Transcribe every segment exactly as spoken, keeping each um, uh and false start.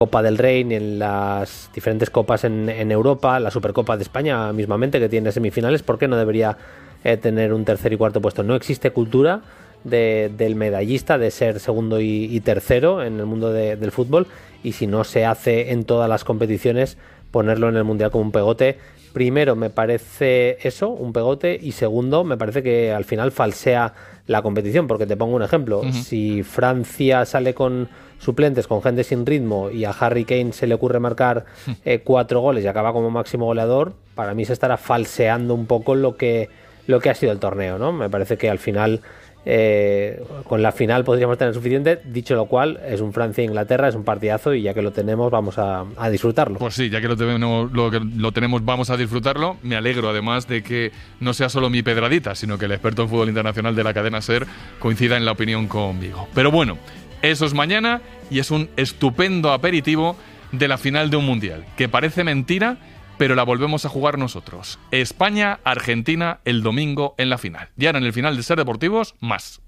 Copa del Rey ni en las diferentes copas en, en Europa, la Supercopa de España mismamente, que tiene semifinales. ¿Por qué no debería eh, tener un tercer y cuarto puesto? No existe cultura de, del medallista de ser segundo y, y tercero en el mundo de, del fútbol, y si no se hace en todas las competiciones, ponerlo en el Mundial como un pegote. Primero, me parece eso, un pegote, y segundo, me parece que al final falsea la competición, porque te pongo un ejemplo. Uh-huh. Si Francia sale con suplentes, con gente sin ritmo, y a Harry Kane se le ocurre marcar eh, cuatro goles y acaba como máximo goleador, para mí se estará falseando un poco lo que, lo que ha sido el torneo, ¿no? Me parece que al final, eh, con la final podríamos tener suficiente. Dicho lo cual, es un Francia-Inglaterra, es un partidazo, y ya que lo tenemos, vamos a, a disfrutarlo. Pues sí, ya que lo tenemos, lo, lo tenemos, vamos a disfrutarlo. Me alegro además de que no sea solo mi pedradita, sino que el experto en fútbol internacional de la cadena SER coincida en la opinión conmigo. Pero bueno, eso es mañana, y es un estupendo aperitivo de la final de un mundial, que parece mentira, pero la volvemos a jugar nosotros. España-Argentina el domingo en la final. Y ahora en el final de Ser Deportivos, más.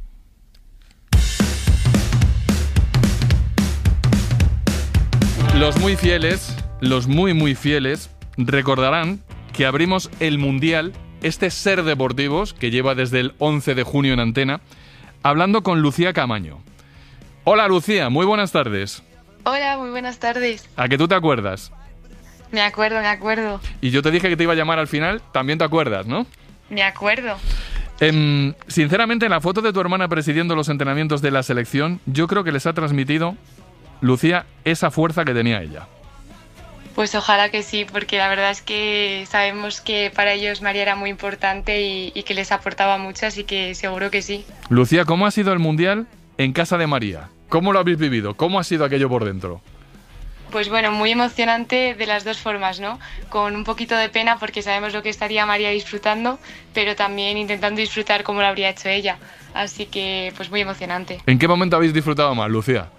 Los muy fieles, los muy muy fieles, recordarán que abrimos el mundial, este Ser Deportivos, que lleva desde el once de junio en antena, hablando con Lucía Camaño. Hola Lucía, muy buenas tardes. Hola, muy buenas tardes. ¿A que tú te acuerdas? Me acuerdo, me acuerdo. Y yo te dije que te iba a llamar al final, también te acuerdas, ¿no? Me acuerdo. Eh, sinceramente, la foto de tu hermana presidiendo los entrenamientos de la selección, yo creo que les ha transmitido, Lucía, esa fuerza que tenía ella. Pues ojalá que sí, porque la verdad es que sabemos que para ellos María era muy importante y, y que les aportaba mucho, así que seguro que sí. Lucía, ¿cómo ha sido el Mundial en casa de María? ¿Cómo lo habéis vivido? ¿Cómo ha sido aquello por dentro? Pues bueno, muy emocionante de las dos formas, ¿no? Con un poquito de pena porque sabemos lo que estaría María disfrutando, pero también intentando disfrutar como lo habría hecho ella. Así que, pues muy emocionante. ¿En qué momento habéis disfrutado más, Lucía?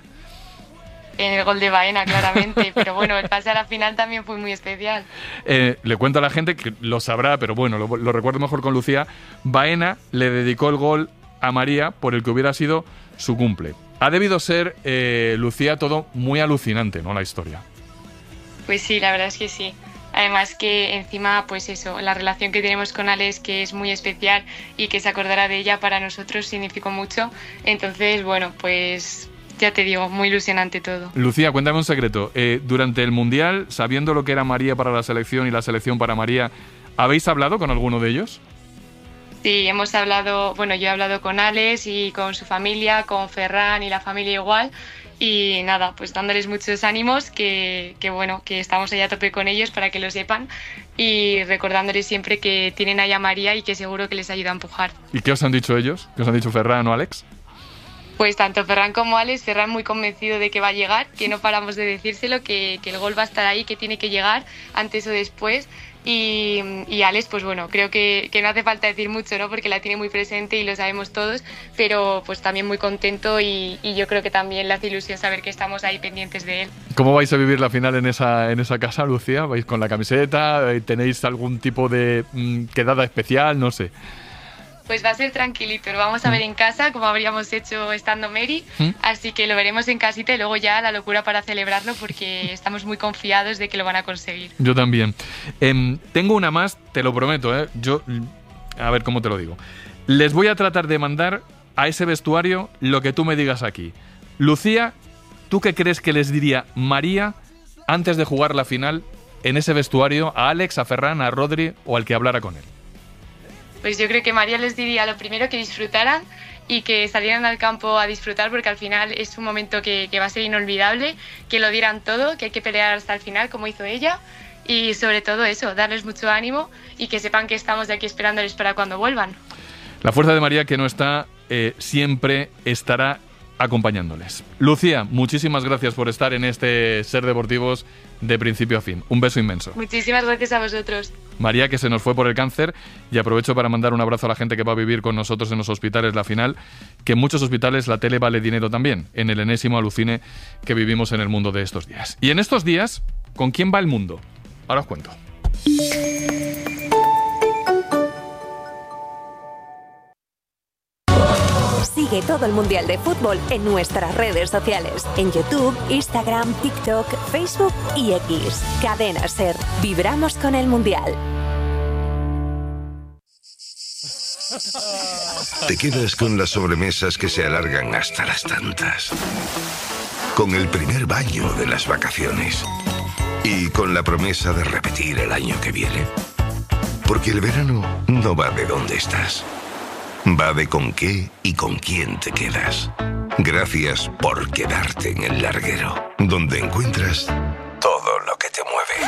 En el gol de Baena, claramente, pero bueno, el pase a la final también fue muy especial. Eh, le cuento a la gente que lo sabrá, pero bueno, lo, lo recuerdo mejor con Lucía. Baena le dedicó el gol a María por el que hubiera sido su cumple. Ha debido ser, eh, Lucía, todo muy alucinante, ¿no? La historia. Pues sí, la verdad es que sí. Además que encima, pues eso, la relación que tenemos con Alex, que es muy especial y que se acordará de ella, para nosotros significó mucho. Entonces, bueno, pues ya te digo, muy ilusionante todo. Lucía, cuéntame un secreto. Eh, durante el Mundial, sabiendo lo que era María para la selección y la selección para María, ¿habéis hablado con alguno de ellos? Sí, hemos hablado, bueno, yo he hablado con Alex y con su familia, con Ferran y la familia igual, y nada, pues dándoles muchos ánimos, que, que bueno, que estamos allá a tope con ellos para que lo sepan, y recordándoles siempre que tienen allá a María y que seguro que les ayuda a empujar. ¿Y qué os han dicho ellos? ¿Qué os han dicho Ferran o Alex? Pues tanto Ferran como Alex, Ferran muy convencido de que va a llegar, que no paramos de decírselo, que, que el gol va a estar ahí, que tiene que llegar antes o después. Y, y Alex, pues bueno, creo que, que no hace falta decir mucho, ¿no? Porque la tiene muy presente y lo sabemos todos, pero pues también muy contento, y, y yo creo que también le hace ilusión saber que estamos ahí pendientes de él. ¿Cómo vais a vivir la final en esa, en esa casa, Lucía? ¿Vais con la camiseta? ¿Tenéis algún tipo de mmm, quedada especial? No sé. Pues va a ser tranquilito, lo vamos a ver en casa, como habríamos hecho estando Mary, ¿Mm? Así que lo veremos en casita y luego ya la locura para celebrarlo, porque estamos muy confiados de que lo van a conseguir. Yo también. Eh, tengo una más, te lo prometo, ¿eh? Yo, a ver cómo te lo digo. Les voy a tratar de mandar a ese vestuario lo que tú me digas aquí. Lucía, ¿tú qué crees que les diría María antes de jugar la final en ese vestuario a Alex, a Ferran, a Rodri o al que hablara con él? Pues yo creo que María les diría lo primero que disfrutaran y que salieran al campo a disfrutar, porque al final es un momento que, que va a ser inolvidable, que lo dieran todo, que hay que pelear hasta el final como hizo ella, y sobre todo eso, darles mucho ánimo y que sepan que estamos aquí esperándoles para cuando vuelvan. La fuerza de María, que no está, eh, siempre estará acompañándoles. Lucía, muchísimas gracias por estar en este Ser Deportivos de principio a fin. Un beso inmenso. Muchísimas gracias a vosotros. María, que se nos fue por el cáncer, y aprovecho para mandar un abrazo a la gente que va a vivir con nosotros en los hospitales la final, que en muchos hospitales la tele vale dinero también, en el enésimo alucine que vivimos en el mundo de estos días. Y en estos días, ¿con quién va el mundo? Ahora os cuento. Sigue todo el Mundial de Fútbol en nuestras redes sociales. En YouTube, Instagram, TikTok, Facebook y X. Cadena SER. Vibramos con el Mundial. Te quedas con las sobremesas que se alargan hasta las tantas. Con el primer baño de las vacaciones. Y con la promesa de repetir el año que viene. Porque el verano no va de dónde estás. Va de con qué y con quién te quedas. Gracias por quedarte en El Larguero, donde encuentras todo lo que te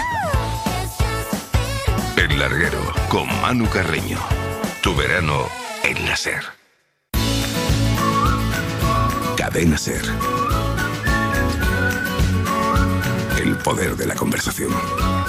mueve. El Larguero, con Manu Carreño. Tu verano en la SER. Cadena SER. El poder de la conversación.